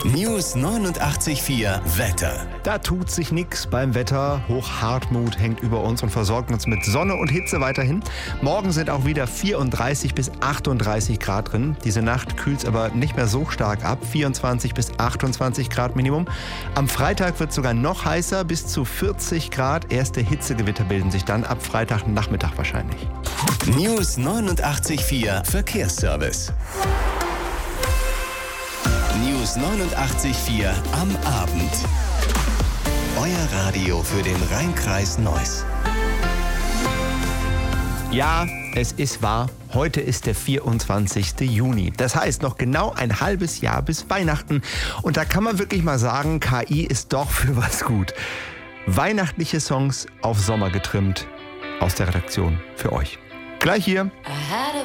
News 89.4 Wetter. Da tut sich nichts beim Wetter. Hochhartmut hängt über uns und versorgt uns mit Sonne und Hitze weiterhin. Morgen sind auch wieder 34 bis 38 Grad drin. Diese Nacht kühlt es aber nicht mehr so stark ab. 24 bis 28 Grad Minimum. Am Freitag wird es sogar noch heißer, bis zu 40 Grad. Erste Hitzegewitter bilden sich dann ab Freitagnachmittag wahrscheinlich. News 89.4 Verkehrsservice. News 89.4 am Abend. Euer Radio für den Rhein-Kreis Neuss. Ja, es ist wahr. Heute ist der 24. Juni. Das heißt, noch genau ein halbes Jahr bis Weihnachten. Und da kann man wirklich mal sagen, KI ist doch für was gut. Weihnachtliche Songs auf Sommer getrimmt aus der Redaktion für euch. Gleich hier.